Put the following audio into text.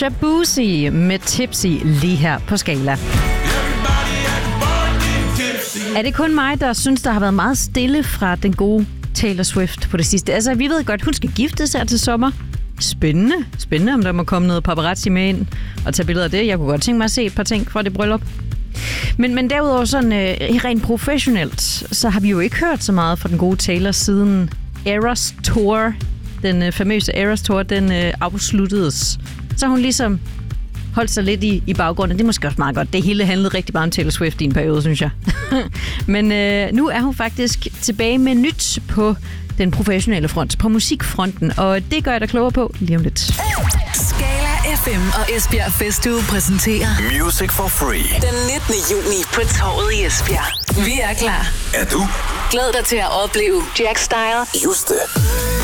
Shabuzi med Tipsy lige her på Skala. Er det kun mig, der synes, der har været meget stille fra den gode Taylor Swift på det sidste? Altså, vi ved godt, hun skal giftes her til sommer. Spændende, om der må komme noget paparazzi med ind og tage billeder af det. Jeg kunne godt tænke mig at se et par ting fra det bryllup. Men derudover sådan rent professionelt, så har vi jo ikke hørt så meget fra den gode Taylor siden Eras Tour. Den famøse Eras Tour, den afsluttedes. Så hun ligesom holdt sig lidt i baggrunden. Det er måske også meget godt. Det hele handlede rigtig meget om Taylor Swift i en periode, synes jeg. Men nu er hun faktisk tilbage med nyt på den professionelle front, på musikfronten. Og det gør jeg da klogere på lige om lidt. Skala FM og Esbjerg Festuge præsenterer Music for Free. Den 19. juni på Torvet i Esbjerg. Vi er klar. Er du? Glæd dig til at opleve Jack Style, Juste,